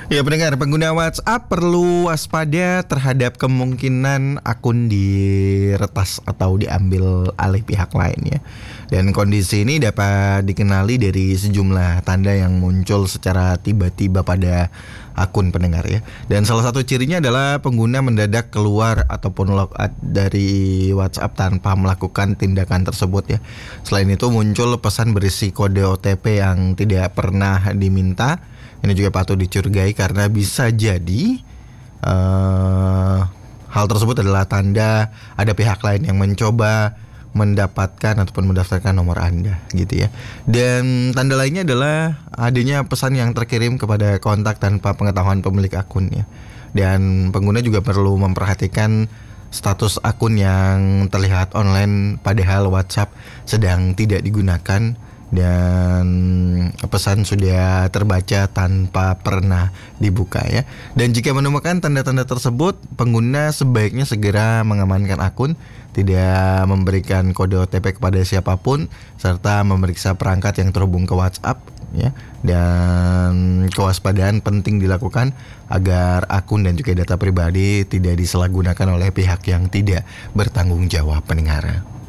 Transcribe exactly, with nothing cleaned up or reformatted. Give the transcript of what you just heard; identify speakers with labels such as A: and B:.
A: Ya pendengar, pengguna WhatsApp perlu waspada terhadap kemungkinan akun diretas atau diambil alih pihak lain ya. Dan kondisi ini dapat dikenali dari sejumlah tanda yang muncul secara tiba-tiba pada akun pendengar ya. Dan salah satu cirinya adalah pengguna mendadak keluar ataupun logout dari WhatsApp tanpa melakukan tindakan tersebut ya. Selain itu muncul pesan berisi kode O T P yang tidak pernah diminta. Ini juga patut dicurigai karena bisa jadi uh, hal tersebut adalah tanda ada pihak lain yang mencoba mendapatkan ataupun mendaftarkan nomor Anda gitu ya. Dan tanda lainnya adalah adanya pesan yang terkirim kepada kontak tanpa pengetahuan pemilik akun ya. Dan pengguna juga perlu memperhatikan status akun yang terlihat online padahal WhatsApp sedang tidak digunakan dan pesan sudah terbaca tanpa pernah dibuka ya. Dan jika menemukan tanda-tanda tersebut, pengguna sebaiknya segera mengamankan akun, tidak memberikan kode O T P kepada siapapun, serta memeriksa perangkat yang terhubung ke WhatsApp ya. Dan kewaspadaan penting dilakukan agar akun dan juga data pribadi tidak disalahgunakan oleh pihak yang tidak bertanggung jawab pendengar.